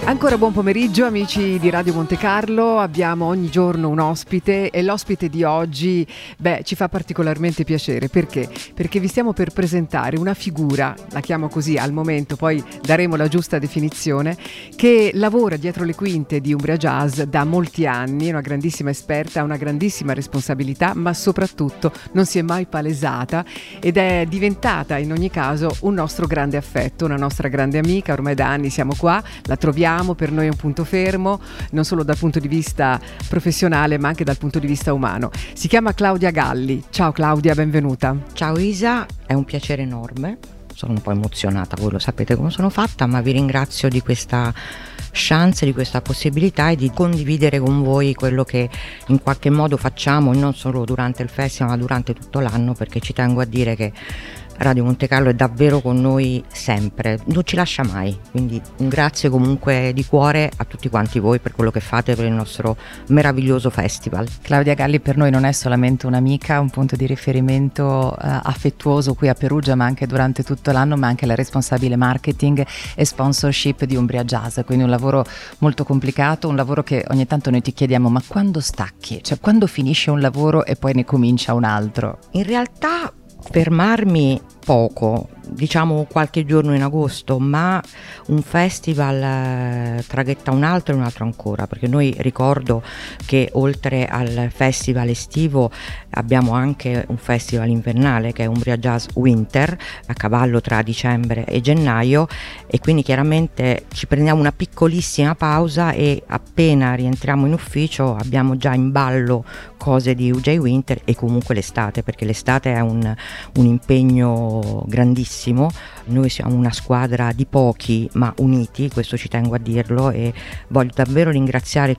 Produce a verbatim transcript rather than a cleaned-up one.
Ancora buon pomeriggio amici di Radio Monte Carlo, abbiamo ogni giorno un ospite e l'ospite di oggi, beh, ci fa particolarmente piacere. Perché? Perché vi stiamo per presentare una figura, la chiamo così al momento, poi daremo la giusta definizione, che lavora dietro le quinte di Umbria Jazz da molti anni, è una grandissima esperta, ha una grandissima responsabilità, ma soprattutto non si è mai palesata ed è diventata in ogni caso un nostro grande affetto, una nostra grande amica. Ormai da anni siamo qua, la troviamo, per noi è un punto fermo, non solo dal punto di vista professionale ma anche dal punto di vista umano. Si chiama Claudia Galli. Ciao Claudia, benvenuta. Ciao Isa, è un piacere enorme, sono un po' emozionata, voi lo sapete come sono fatta, ma vi ringrazio di questa chance, di questa possibilità e di condividere con voi quello che in qualche modo facciamo, non solo durante il festival ma durante tutto l'anno, perché ci tengo a dire che Radio Monte Carlo è davvero con noi sempre, non ci lascia mai, quindi un grazie comunque di cuore a tutti quanti voi per quello che fate per il nostro meraviglioso festival. Claudia Galli per noi non è solamente un'amica, un punto di riferimento eh, affettuoso qui a Perugia, ma anche durante tutto l'anno, ma anche la responsabile marketing e sponsorship di Umbria Jazz, quindi un lavoro molto complicato, un lavoro che ogni tanto noi ti chiediamo: ma quando stacchi? Cioè quando finisce un lavoro e poi ne comincia un altro? In realtà fermarmi poco, diciamo qualche giorno in agosto, ma un festival eh, traghetta un altro e un altro ancora, perché noi ricordo che oltre al festival estivo abbiamo anche un festival invernale che è Umbria Jazz Winter, a cavallo tra dicembre e gennaio, e quindi chiaramente ci prendiamo una piccolissima pausa e appena rientriamo in ufficio abbiamo già in ballo cose di U J Winter e comunque l'estate, perché l'estate è un, un impegno grandissimo. Noi siamo una squadra di pochi ma uniti, questo ci tengo a dirlo, e voglio davvero ringraziare